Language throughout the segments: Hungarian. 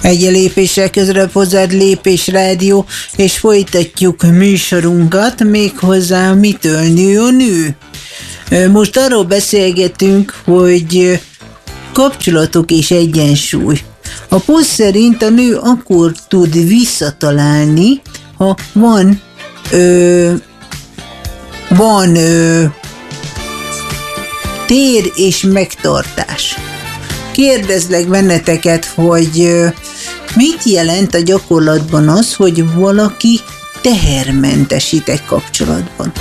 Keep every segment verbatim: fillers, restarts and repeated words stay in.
Egy lépéssel közelebb hozzád Lépés Rádió, és folytatjuk műsorunkat, méghozzá mitől nő a nő. Most arról beszélgetünk, hogy kapcsolatok és egyensúly. A poszt szerint a nő akkor tud visszatalálni, ha van ö, van ö, tér és megtartás. Kérdezlek benneteket, hogy mit jelent a gyakorlatban az, hogy valaki tehermentesít egy kapcsolatban?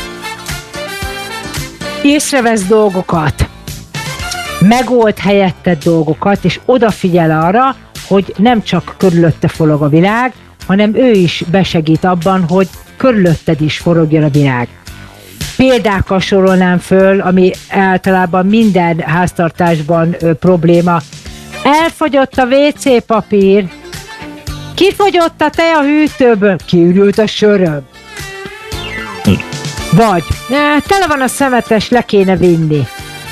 Észrevesz dolgokat, megold helyetted dolgokat, és odafigyel arra, hogy nem csak körülötte forog a világ, hanem ő is besegít abban, hogy körülötted is forogjon a világ. Példákkal sorolnám föl, ami általában minden háztartásban ö, probléma. Elfogyott a vé cé papír, kifogyott a tea a hűtőből, kiürült a söröm. Vagy, tele van a szemetes, le kéne vinni.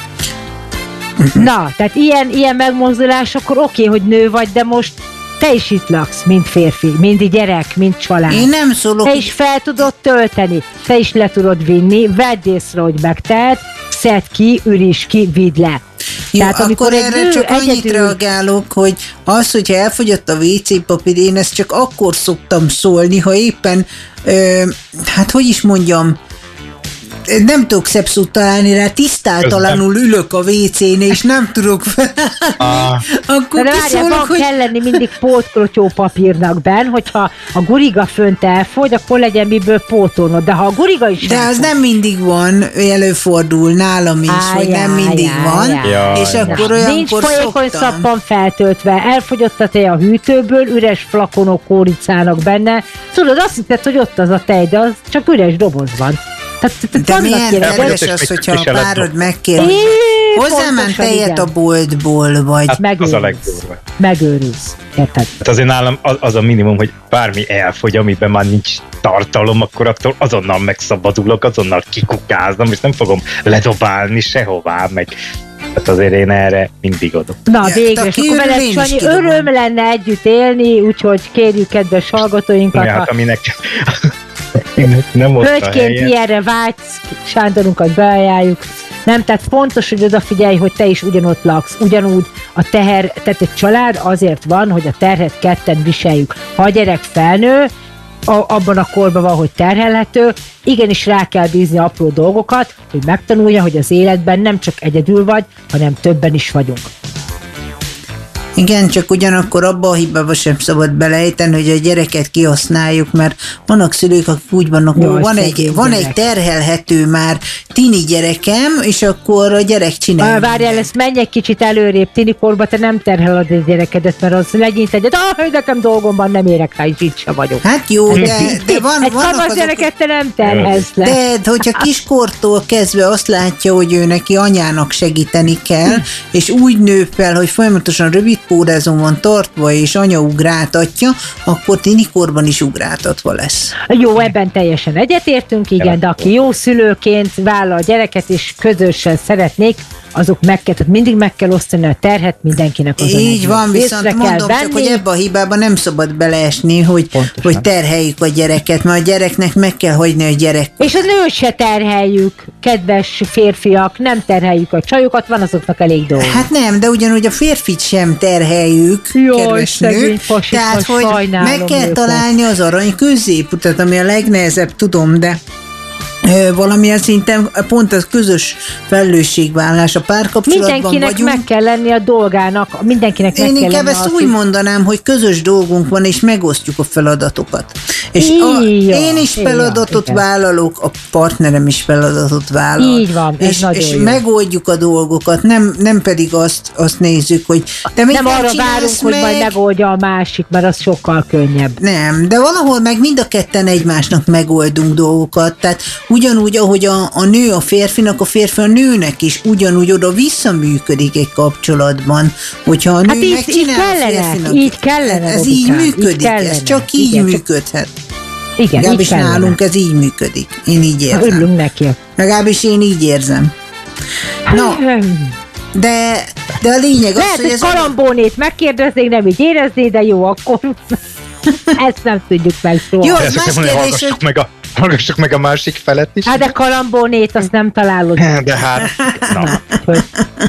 Na, tehát ilyen, ilyen megmozdulás, akkor oké, hogy nő vagy, de most te is itt laksz, mint férfi, mint gyerek, mint család. Én nem szólok. Te is fel tudod tölteni, te is le tudod vinni, vedd észre, hogy megtehet, szedd ki, üríts ki, vidd le. Jó, tehát, akkor erre csak annyit egyedül... reagálok, hogy az, hogyha elfogyott a vé cé papír, én ezt csak akkor szoktam szólni, ha éppen, ö, hát hogy is mondjam, nem tudok szebb szót találni rá, tisztátalanul ülök a vé cén, és nem tudok felállni. Akkor de várjál, van hogy... kell lenni mindig pótklotyó papírnak benn, hogyha a guriga fönt elfogy, akkor legyen miből pótolnod, de ha a guriga is de elfogy. Az nem mindig van, előfordul nálam is, áj, hogy nem mindig áj, van, áj, és áj, akkor olyankor nincs folyékony szoktam. szappan feltöltve, elfogyott a tej a hűtőből, üres flakonok kóricának benne, tudod, azt hiszed, hogy ott az a tej, de az csak üres doboz van. De milyen kedves az, hogyha a párod megkér, hogy hozzámen tejet a boltból, vagy... Hát megőrülsz. Az a legdurva. Megőrülsz. Érted? Hát azért nálam az, az a minimum, hogy bármi elfogy, amiben már nincs tartalom, akkor attól azonnal megszabadulok, azonnal kikukázom, és nem fogom ledobálni sehová, meg... Hát azért én erre mindig adok. Na végre, és akkor veled Sanyi, öröm lenne együtt élni, úgyhogy kérjük kedves hallgatóinkat. Ja, hát aminek... Nem hölgyként ilyenre vágysz, Sándorunkat beajánljuk. Nem, tehát fontos, hogy odafigyelj, hogy te is ugyanott laksz, ugyanúgy a teher, tehát egy család azért van, hogy a terhet ketten viseljük. Ha a gyerek felnő, a, abban a korban van, hogy terhelhető, igenis rá kell bízni apró dolgokat, hogy megtanulja, hogy az életben nem csak egyedül vagy, hanem többen is vagyunk. Igen, csak ugyanakkor abba a hibába sem szabad belejteni, hogy a gyereket kihasználjuk, mert vannak szülők, akik úgy vannak, hogy van, egy, van egy terhelhető már tini gyerekem, és akkor a gyerek csinálja. Várjál, ezt menj egy kicsit előrébb, tinikorba, te nem terheled a gyerekedet, mert az legyint egyet, ah, nekem dolgom van, nem érek rá, és itt sem vagyok. Hát jó, de, de van, egy vannak azok... gyereket te nem terhelsz le. De, hogyha kiskortól kezdve azt látja, hogy ő neki anyának segíteni kell, és úgy nő fel, hogy folyamatosan rövid pórázon van tartva, és anya ugráltatja, akkor tinikorban is ugráltatva lesz. Jó, ebben teljesen egyetértünk, igen, de aki jó szülőként vállal a gyereket, és közösen szeretnék, azok meg kell, tehát mindig meg kell osztani a terhet mindenkinek azon. Így van, viszont mondom csak, hogy ebbe a hibába nem szabad beleesni, hogy, hogy terheljük a gyereket, mert a gyereknek meg kell hagyni a gyerek. És a nőt se terheljük, kedves férfiak, nem terheljük a csajokat, van azoknak elég dolga. Hát nem, de ugyanúgy a férfit sem terheljük, jaj, kedves nők. Tehát, hogy meg kell őket. Találni az arany középutat, ami a legnehezebb, tudom, de valamilyen szinten pont az közös felelősségvállás a párkapcsolatban mindenkinek vagyunk. Meg kell lenni a dolgának, mindenkinek Én meg kell lenni. Én inkább ezt úgy mondanám, hogy közös dolgunk van, és megosztjuk a feladatokat. És a, én is feladatot igen. vállalok, a partnerem is feladatot vállal. Így van, ez és, nagyon és jó. megoldjuk a dolgokat, nem, nem pedig azt, azt nézzük, hogy te nem arra várunk, meg? hogy majd megoldja a másik, mert az sokkal könnyebb. Nem, de valahol meg mind a ketten egymásnak megoldunk dolgokat, tehát ugyanúgy, ahogy a, a nő a férfinak, a férfi a nőnek is ugyanúgy oda visszaműködik egy kapcsolatban, hogyha a nő hát megcsinálja a férfinak. Így kellene, ez Robikán, így működik, így kellene, ez csak így igen, működhet. Igen, legalábbis nálunk ez így működik. Én így érzem. Örülünk neki. Legalábbis én így érzem. No, de De a lényeg az, Lehet, hogy hogy ez... Kalambónét megkérdeznék, nem így érezné, de jó, akkor ezt nem tudjuk meg soha. Jó, Ezt más mondani, kérdés, hallgassuk, hogy... meg a, hallgassuk meg a másik felet is. Hát de Kalambónét azt nem találod. De hát, na. Hogy...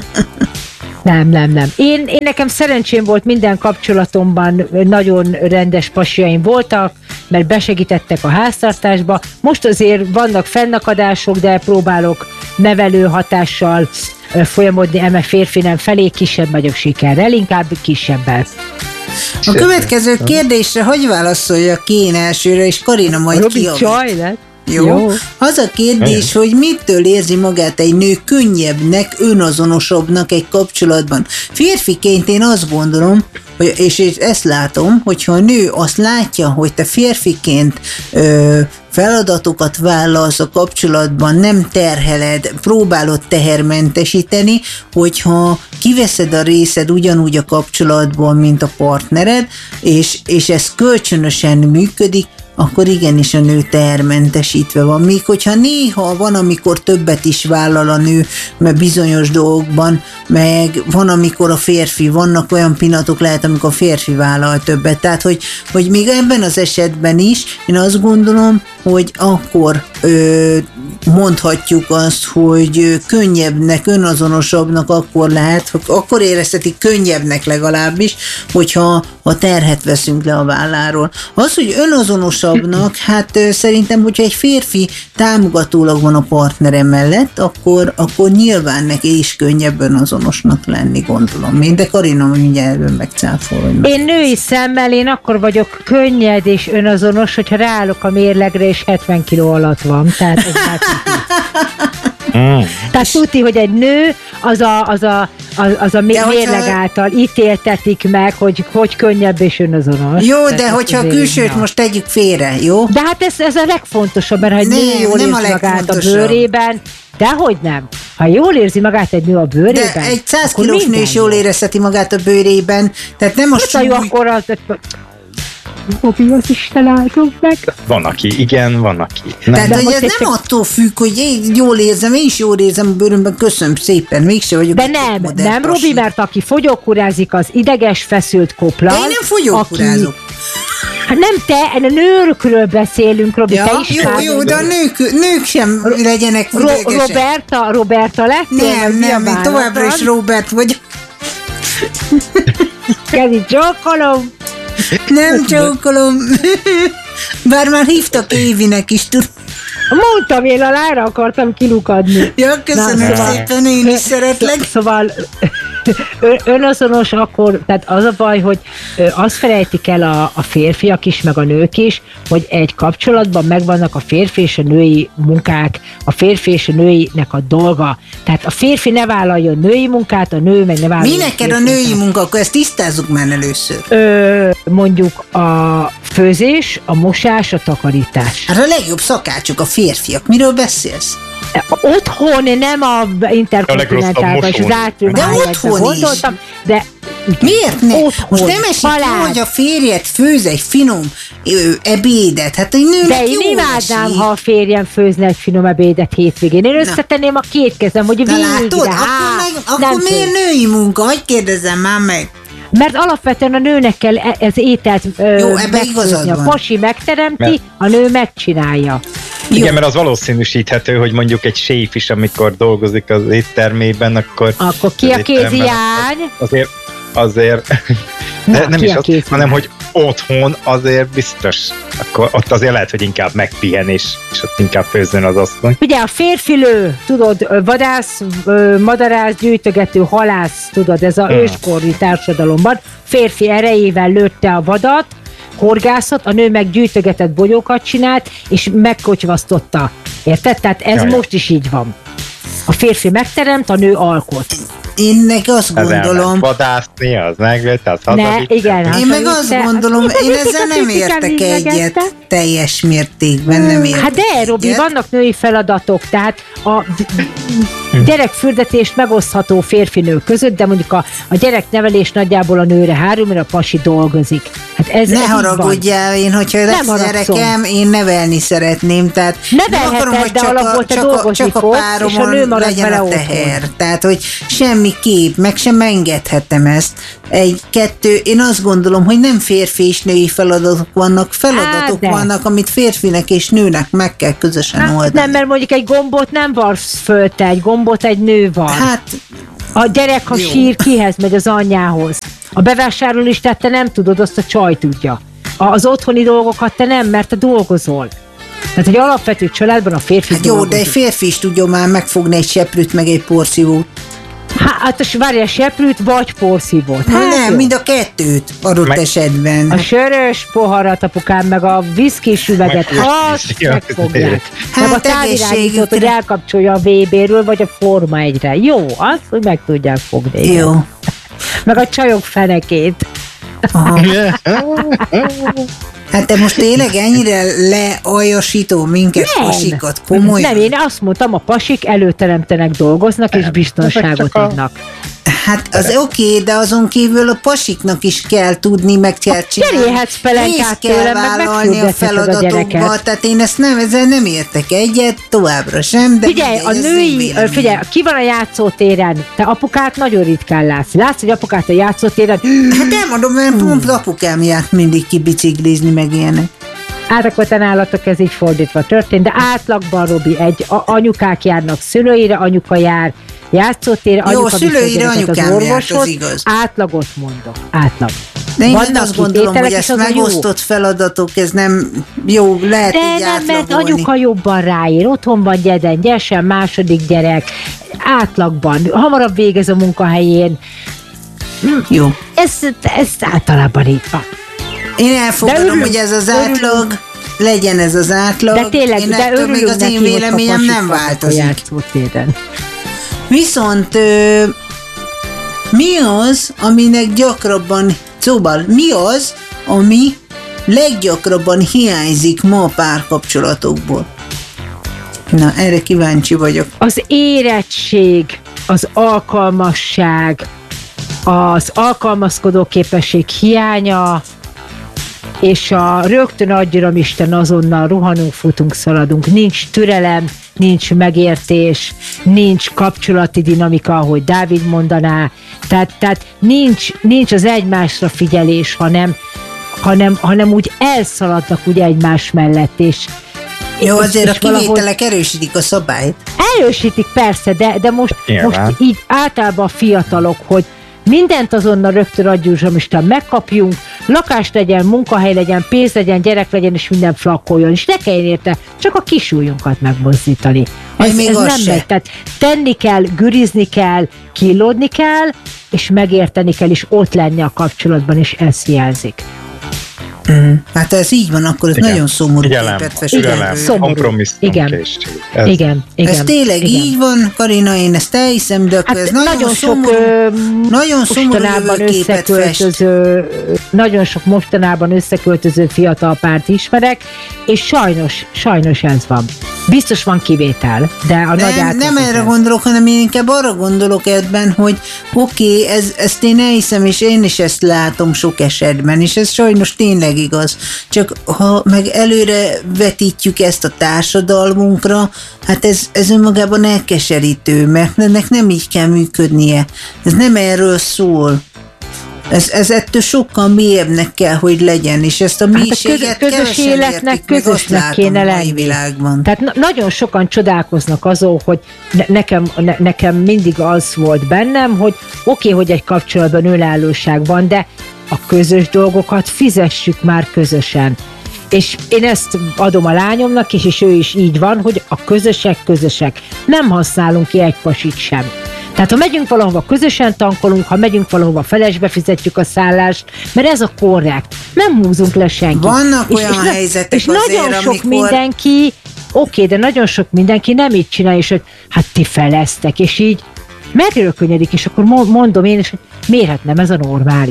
Nem, nem, nem. Én, én nekem szerencsém volt, minden kapcsolatomban nagyon rendes pasiaim voltak, mert besegítettek a háztartásba. Most azért vannak fennakadások, de próbálok nevelő hatással folyamodni, eme férfi nem felé, kisebb vagyok sikerrel, inkább kisebbel. A következő kérdésre hogy válaszoljak én elsőre, és Karina majd Robi kijavít. csaj lett. Jó. Jó. Az a kérdés, hogy mitől érzi magát egy nő könnyebbnek, önazonosabbnak egy kapcsolatban. Férfiként én azt gondolom, hogy, és ezt látom, hogyha a nő azt látja, hogy te férfiként ö, feladatokat vállalsz a kapcsolatban, nem terheled, próbálod tehermentesíteni, hogyha kiveszed a részed ugyanúgy a kapcsolatban, mint a partnered, és, és ez kölcsönösen működik, akkor igenis a nő tehermentesítve van. Míg hogyha néha van, amikor többet is vállal a nő, mert bizonyos dolgokban, meg van, amikor a férfi, vannak olyan pillanatok lehet, amikor a férfi vállal többet. Tehát, hogy, hogy még ebben az esetben is, én azt gondolom, hogy akkor ö, mondhatjuk azt, hogy könnyebbnek, önazonosabbnak akkor lehet, hogy akkor érezhetik könnyebbnek legalábbis, hogyha a terhet veszünk le a válláról. Az, hogy önazonosabbnak, hát szerintem, hogyha egy férfi támogatólag van a partnere mellett, akkor, akkor nyilván neki is könnyebb önazonosnak lenni, gondolom én, de Karina mindjárt megcáfolja. Én női szemmel, én akkor vagyok könnyed és önazonos, hogyha ráállok a mérlegre, és hetven kiló alatt van. Tehát ez már Mm. Tehát tudni, hogy egy nő az a, az a, az, az a mérleg hogyha... által ítéltetik meg, hogy hogy könnyebb és önazonos. Jó, tehát de hogyha a külsőt most tegyük félre, jó? De hát ez, ez a legfontosabb, mert ha egy nem, nő jól érzi magát a bőrében, dehogy nem. Ha jól érzi magát egy nő a bőrében, de egy száz kilós nő is jól érezheti magát a bőrében, tehát nem a súly... Jó, akkor az... Robi, az Isten áldom meg. Van aki, igen, van aki. Nem. Tehát, de hogy ez nem csak... attól függ, hogy én jól érzem, én is jól érzem a bőrömben, köszönöm szépen, mégse vagyok. De nem, nem, Robi, mert aki fogyókúrázik, az ideges, feszült koplan. De én nem fogyókúrázok. Aki... Nem te, a nőkről beszélünk, Robi, ja, te is jó, már... jó, de a nők, nők sem Ro- legyenek Ro- Roberta, Roberta lettél? Nem, nem, én továbbra is Robert vagyok. Kezi csókolom. Nem csókolom. Bár már hívtak Évinek is, tudom. Mondtam, én alára akartam kilukadni. Ja, köszönöm Na, szóval, szépen, én is szeretlek. Szóval önazonos akkor, tehát az a baj, hogy azt felejtik el a, a férfiak is, meg a nők is, hogy egy kapcsolatban megvannak a férfi és a női munkák, a férfi és a nőinek a dolga. Tehát a férfi ne vállaljon női munkát, a nő meg ne vállaljon. Mi neked a női munkát. munka? Akkor ezt tisztázzuk már először. Ö, mondjuk a főzés, a mosás, a takarítás. Hát a legjobb szakácsok a férfiak. Miről beszélsz? Otthon, nem a interkontinentálban, és az átrőmájegyben gondoltam, de miért ne? Otthon, most nem esik jó, hogy a férjed főz egy finom ö, ebédet. Hát egy nőnek de én imádnám, ha a férjem főzne egy finom ebédet hétvégén. Én összetenném a két kezem, hogy végre. Látod? Há, akkor, meg, akkor miért női munka? Hogy kérdezzem már meg? Mert alapvetően a nőnek kell ez ételt jó, ebben igazad van. A pasi megteremti, mert... a nő megcsinálja. Igen, jó. Mert az valószínűsíthető, hogy mondjuk egy séf is, amikor dolgozik az éttermében, akkor... Akkor ki a kéziány? Azért, azért... Na, de nem is az, hanem hogy otthon azért biztos, akkor ott azért lehet, hogy inkább megpihen, és, és ott inkább főzzön az asszony. Ugye a férfi lő, tudod, vadász, madarász, gyűjtögető, halász, tudod, ez a hmm. őskori társadalomban, férfi erejével lőtte a vadat, horgászott, a nő meg gyűjtögetett bogyókat csinált, és megkocsvasztotta. Érted? Tehát ez Jaj. most is így van. A férfi megteremt, a nő alkot. Én meg azt az gondolom... vadászni, az meglőtt, az hazavít. Igen, én meg azt gondolom, én ezzel nem értek egyet teljes mértékben, nem értek Hát de, Robi, egyet. Vannak női feladatok, tehát a gyerekfürdetést megosztható férfi-nő között, de mondjuk a, a gyereknevelés nagyjából a nőre hárul, mert a pasi dolgozik. Hát ez, ne ez haragudjál, én, hogyha lesz gyerekem, én nevelni szeretném, tehát nem akarom, hogy csak a, csak a, csak a páromon legyen a teher. Otthon. Tehát, hogy semmi kép, meg sem engedhetem ezt. Egy, kettő, én azt gondolom, hogy nem férfi és női feladatok vannak, feladatok hát vannak, amit férfinek és nőnek meg kell közösen hát oldani. Nem, mert mondjuk egy gombot nem varsz föl te, egy gombot egy nő van. Hát a gyerek, ha jó. sír, kihez megy? Az anyjához. A bevásárlólistát te nem tudod, azt a csaj tudja. Az otthoni dolgokat te nem, mert te dolgozol. Tehát egy alapvető családban a férfi hát dolgozik. Jó, de egy férfi is tudja már megfogni egy seprűt, meg egy porszívót. Hát várj, a seprűt vagy porszívót. Hát nem, jó. mind a kettőt adott meg esetben. A sörös poharat, apukám, meg a viszkis üveget, azt megfogják. Hát meg a távirányítót, hogy elkapcsolja a vé bé-ről, vagy a Forma egyre. Jó, azt, hogy meg tudják fogni. Jó. Meg a csajok fenekét. Hát te most tényleg ennyire lealjasító minket, nem, pasikat, komolyan? Nem, én azt mondtam, a pasik előteremtenek, dolgoznak és biztonságot adnak. Hát az oké, okay, de azon kívül a pasiknak is kell tudni, meg kell csinálni. Cserélhetsz pelenkát tőlem, meg megfürdetheted a gyereket. Tehát én ezt nem, ezzel nem értek egyet, továbbra sem. De figyelj, a női, figyelj, ki van a játszótéren? Te apukát nagyon ritkán látsz. Látsz, hogy apukát a játszótéren? Hát elmondom, mert pont apukám járt mindig kibiciklizni, meg ilyenek. Hát akkor te nálatok ez így fordítva történt, de átlagban, Robi, egy a, anyukák járnak szülőire, anyuka jár játszótére, jó, anyuka szülőire anyukám járt, az igaz. Átlagot mondok, átlag. De én vannak azt gondolom, hogy ezt megosztott jó. feladatok, ez nem jó, lehet de így nem, átlagolni. mert anyuka jobban ráír, otthon van gyeden, gyersen, második gyerek, átlagban, hamarabb végez a munkahelyén. Jó. Ez, ez általában így van. Én elfogadom, örülünk, hogy ez az átlag, örülünk. legyen ez az átlag. De tényleg, én de örülünk még az neki, én véleményem nem változik. Viszont ö, mi az, aminek gyakrabban, szóval mi az, ami leggyakrabban hiányzik ma a párkapcsolatokból? Na, erre kíváncsi vagyok. Az érettség, az alkalmasság, az alkalmazkodó képesség hiánya, és a rögtön adjam Isten, azonnal rohanunk, futunk, szaladunk. Nincs türelem, nincs megértés, nincs kapcsolati dinamika, ahogy Dávid mondaná. Tehát, tehát nincs, nincs az egymásra figyelés, hanem, hanem, hanem úgy elszaladnak úgy egymás mellett, és jó, azért és a kivételek valahogy erősítik a szabályt. Erősítik, persze, de, de most, most így általában a fiatalok, hogy mindent azonnal rögtön adjunk, Isten, megkapjunk, lakást legyen, munkahely legyen, pénz legyen, gyerek legyen, és minden flakkoljon, és ne kelljen érte csak a kisújunkat megmozdítani. Ez, ez nem se. megy. Tehát tenni kell, gürizni kell, killódni kell, és megérteni kell, és ott lenni a kapcsolatban, és ez hiányzik. Mm. Hát ez így van, akkor ez igen. nagyon szomorú képet festett. Igen, ez. igen, igen. Ez tényleg igen. így van, Karina, én ezt elhiszem, de akkor hát ez nagyon, nagyon szomorú, sok, nagyon szomorú jövőképet fest. Nagyon sok mostanában összeköltöző fiatal párt ismerek, és sajnos, sajnos ez van. Biztos van kivétel, de a nem, nagy átlag. Nem erre ez. gondolok, hanem én inkább arra gondolok ebben, hogy oké, okay, ez, ezt én elhiszem, és én is ezt látom sok esetben, és ez sajnos tényleg igaz. Csak ha meg előre vetítjük ezt a társadalmunkra, hát ez, ez önmagában elkeserítő, mert ennek nem így kell működnie. Ez nem erről szól. Ez, ez ettől sokkal mélyebbnek kell, hogy legyen, és ezt a hát mélységet közös, közös életnek közösnek kéne lenni. Világban. Tehát na- nagyon sokan csodálkoznak azon, hogy ne- nekem, ne- nekem mindig az volt bennem, hogy oké, okay, hogy egy kapcsolatban önállóság van, de a közös dolgokat fizessük már közösen. És én ezt adom a lányomnak is, és ő is így van, hogy a közösek közösek. Nem használunk ki egy pasit sem. Tehát ha megyünk valahova, közösen tankolunk, ha megyünk valahova, felesbe fizetjük a szállást, mert ez a korrekt. Nem húzunk le senkit. Vannak és, olyan és helyzetek és azért, nagyon sok amikor... mindenki, oké, de nagyon sok mindenki nem így csinál, és hogy hát ti feleztek, és így megrökönyödik, és akkor mondom én is, hogy miért hát nem ez a normális.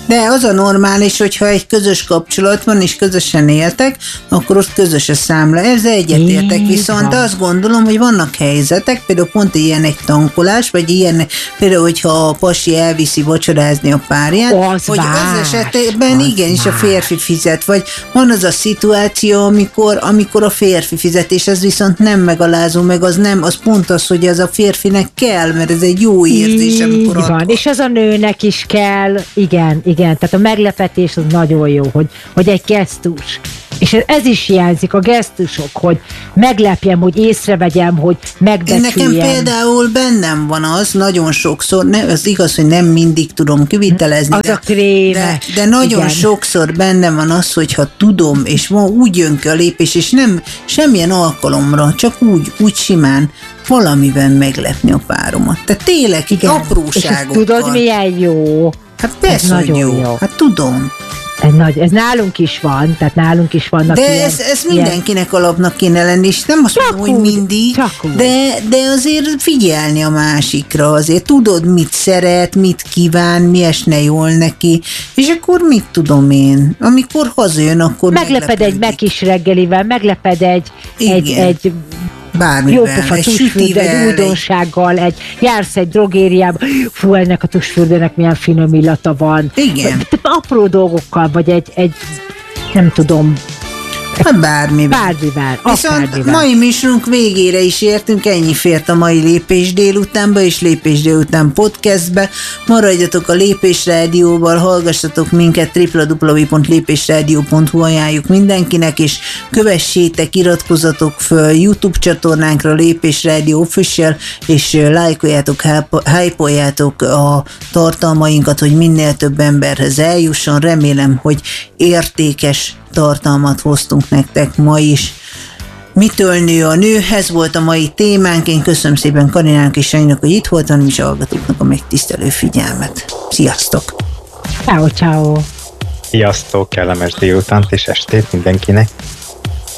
De az a normális, hogyha egy közös kapcsolat van, és közösen éltek, akkor ott közös a számla. Ezzel egyetértek, viszont van. Azt gondolom, hogy vannak helyzetek, például pont ilyen egy tankolás, vagy ilyen, például, hogyha a pasi elviszi vacsorázni a párját, az hogy más, az esetben az igenis más. a férfi fizet, vagy van az a szituáció, amikor, amikor a férfi fizet, és ez viszont nem megalázó, meg az nem, az pont az, hogy ez a férfinek kell, mert ez egy jó érzés, amikor így van, ad. és ez a nőnek is kell, igen, igen, tehát a meglepetés az nagyon jó, hogy, hogy egy gesztus. És ez is hiányzik, a gesztusok, hogy meglepjem, hogy észrevegyem, hogy megbecsüljem. Nekem például bennem van az, nagyon sokszor, ne, az igaz, hogy nem mindig tudom kivitelezni, az de, a kréme. de, de nagyon igen. sokszor bennem van az, hogyha tudom, és van, úgy jön ki a lépés, és nem semmilyen alkalomra, csak úgy, úgy simán valamiben meglepni a páromat. Tehát tényleg igen. apróságokkal. És tudod, milyen jó? Hát persze, hogy jó. jó. Hát tudom. Ez, nagy, ez nálunk is van, tehát nálunk is vannak de ilyen, ez, ez ilyen... mindenkinek alapnak kéne lenni, és nem azt mondom, hogy mindig, de, de azért figyelni a másikra, azért tudod, mit szeret, mit kíván, mi esne jól neki, és akkor mit tudom én, amikor hazajön, akkor megleped egy megkis reggelivel, megleped egy, egy, egy bármivel, jópofa tusfürdő, egy újdonsággal, egy, jársz egy drogériába, fú, ennek a tusfürdőnek milyen finom illata van. Igen. Apró dolgokkal, vagy egy, egy nem tudom, Hát bármivel. Bármivel. Viszont akármivel. mai műsorunk végére is értünk, ennyi fért a mai Lépés délutánba és Lépés délután podcastbe. Maradjatok a Lépés Rádióval, hallgassatok minket, double-u double-u double-u pont lépésrádió pont hu ajánljuk mindenkinek, és kövessétek, iratkozzatok föl YouTube csatornánkra, Lépés Rádió Official, és lájkoljátok, hype-oljátok a tartalmainkat, hogy minél több emberhez eljusson. Remélem, hogy értékes tartalmat hoztunk nektek ma is. Mitől nő a nő? Ez volt a mai témánk. Én köszönöm szépen Karinának és Sanyinak, hogy itt voltam, és a hallgatóknak a megtisztelő figyelmet. Sziasztok! Ciao, ciao! Sziasztok, kellemes délutánt és estét mindenkinek!